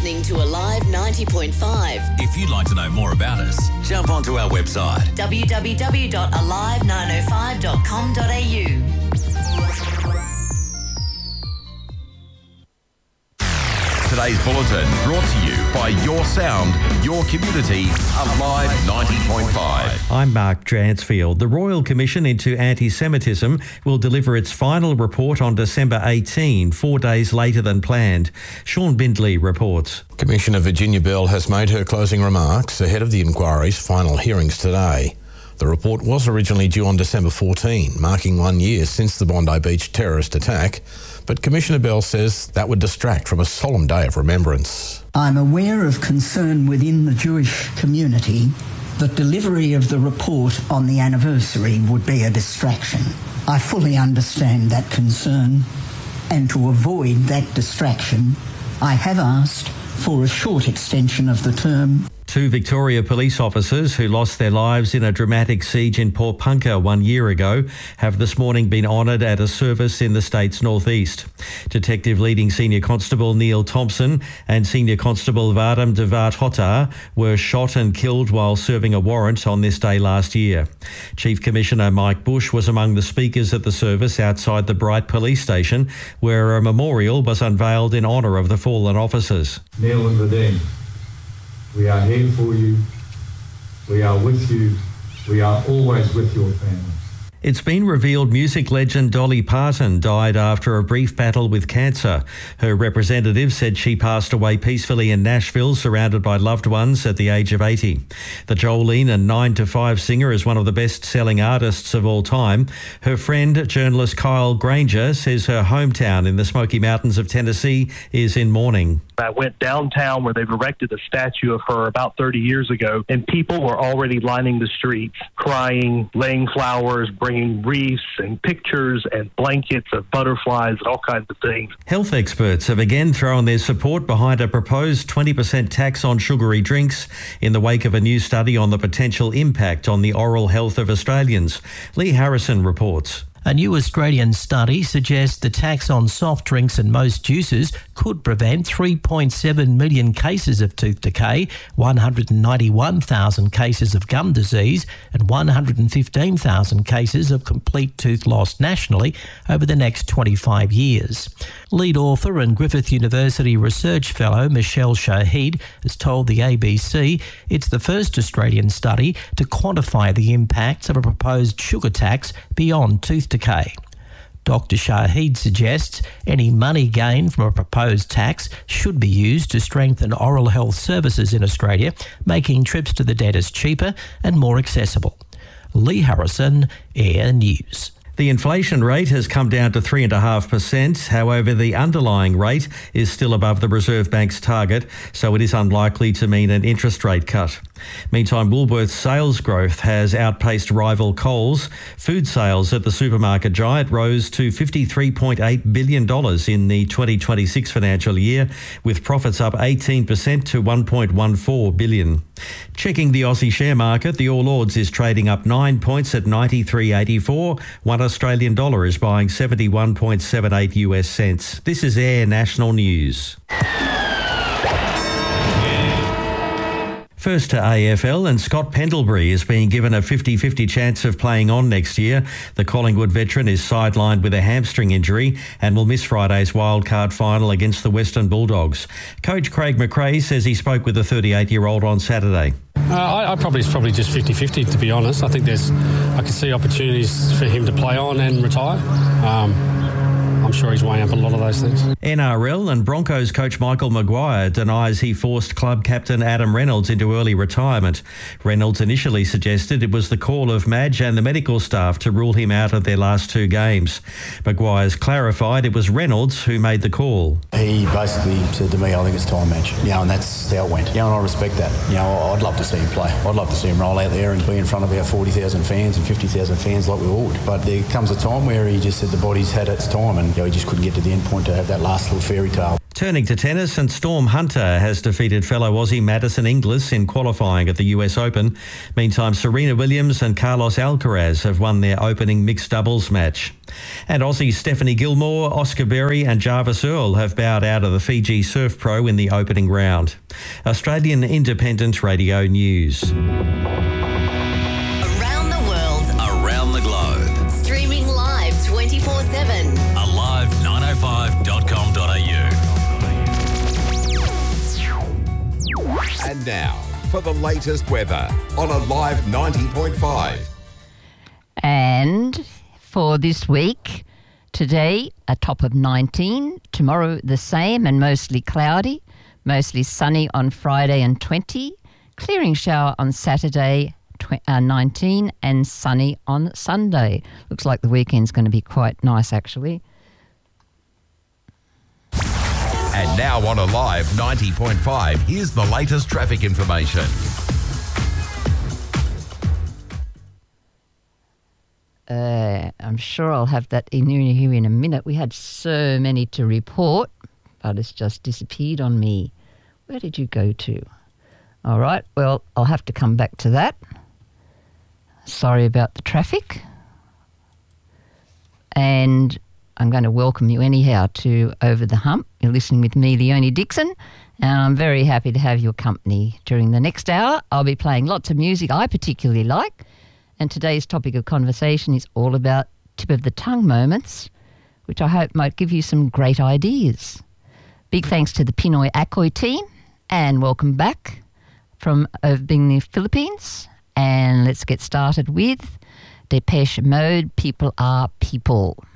listening to Alive 90.5. If you'd like to know more about us, jump onto our website www.alive905.com.au. Today's bulletin brought to you by Your Sound, Your Community, Alive 90.5. I'm Mark Dransfield. The Royal Commission into Anti-Semitism will deliver its final report on December 18, 4 days later than planned. Sean Bindley reports. Commissioner Virginia Bell has made her closing remarks ahead of the inquiry's final hearings today. The report was originally due on December 14, marking 1 year since the Bondi Beach terrorist attack, but Commissioner Bell says that would distract from a solemn day of remembrance. I'm aware of concern within the Jewish community that delivery of the report on the anniversary would be a distraction. I fully understand that concern, and to avoid that distraction, I have asked for a short extension of the term. 2 Victoria police officers who lost their lives in a dramatic siege in Port Punker 1 year ago have this morning been honoured at a service in the state's northeast. Detective Leading Senior Constable Neil Thompson and Senior Constable Vadam Devat Hotar were shot and killed while serving a warrant on this day last year. Chief Commissioner Mike Bush was among the speakers at the service outside the Bright Police Station, where a memorial was unveiled in honour of the fallen officers. Neil and Vadim, we are here for you. We are with you. We are always with your family. It's been revealed music legend Dolly Parton died after a brief battle with cancer. Her representative said she passed away peacefully in Nashville, surrounded by loved ones at the age of 80. The Jolene and 9 to 5 singer is one of the best-selling artists of all time. Her friend, journalist Kyle Granger, says her hometown in the Smoky Mountains of Tennessee is in mourning. I went downtown where they've erected a statue of her about 30 years ago, and people were already lining the streets, crying, laying flowers, bringing wreaths and pictures and blankets of butterflies and all kinds of things. Health experts have again thrown their support behind a proposed 20% tax on sugary drinks in the wake of a new study on the potential impact on the oral health of Australians. Lee Harrison reports. A new Australian study suggests the tax on soft drinks and most juices could prevent 3.7 million cases of tooth decay, 191,000 cases of gum disease and 115,000 cases of complete tooth loss nationally over the next 25 years. Lead author and Griffith University Research Fellow Michelle Shahid has told the ABC it's the first Australian study to quantify the impacts of a proposed sugar tax beyond tooth decay. Dr. Shahid suggests any money gained from a proposed tax should be used to strengthen oral health services in Australia, making trips to the dentist cheaper and more accessible. Lee Harrison, Air News. The inflation rate has come down to 3.5%. However, the underlying rate is still above the Reserve Bank's target, so it is unlikely to mean an interest rate cut. Meantime, Woolworths sales growth has outpaced rival Coles. Food sales at the supermarket giant rose to $53.8 billion in the 2026 financial year, with profits up 18% to $1.14 billion. Checking the Aussie share market, the All Ords is trading up 9 points at 93.84. One Australian dollar is buying 71.78 US cents. This is Air National News. First to AFL, and Scott Pendlebury is being given a 50-50 chance of playing on next year. The Collingwood veteran is sidelined with a hamstring injury and will miss Friday's wildcard final against the Western Bulldogs. Coach Craig McRae says he spoke with the 38-year-old on Saturday. It's probably just 50-50, to be honest. I think I can see opportunities for him to play on and retire. I'm sure he's weighing up a lot of those things. NRL and Broncos coach Michael Maguire denies he forced club captain Adam Reynolds into early retirement. Reynolds initially suggested it was the call of Madge and the medical staff to rule him out of their last 2 games. Maguire's clarified it was Reynolds who made the call. He basically said to me, I think it's time, Madge. And that's how it went. And I respect that. I'd love to see him play. I'd love to see him roll out there and be in front of our 40,000 fans and 50,000 fans like we all would. But there comes a time where he just said the body's had its time and he just couldn't get to the end point to have that last little fairy tale. Turning to tennis, and Storm Hunter has defeated fellow Aussie Madison Inglis in qualifying at the US Open. Meantime, Serena Williams and Carlos Alcaraz have won their opening mixed doubles match. And Aussie Stephanie Gilmore, Oscar Berry and Jarvis Earl have bowed out of the Fiji Surf Pro in the opening round. Australian Independent Radio News. Around the world. Around the globe. Streaming live 24/7. alive905.com.au. And now, for the latest weather on Alive 90.5. And for this week, today a top of 19, tomorrow the same and mostly cloudy, mostly sunny on Friday and 20, clearing shower on Saturday 19 and sunny on Sunday. Looks like the weekend's going to be quite nice actually. And now on Alive 90.5, here's the latest traffic information. I'm sure I'll have that in here in a minute. We had so many to report, but it's just disappeared on me. Where did you go to? All right, well, I'll have to come back to that. Sorry about the traffic. And I'm going to welcome you anyhow to Over the Hump. You're listening with me, Leonie Dixon, and I'm very happy to have your company during the next hour. I'll be playing lots of music I particularly like, and today's topic of conversation is all about tip of the tongue moments, which I hope might give you some great ideas. Big thanks to the Pinoy Akoi team, and welcome back from being in the Philippines. And let's get started with Depeche Mode, People Are People.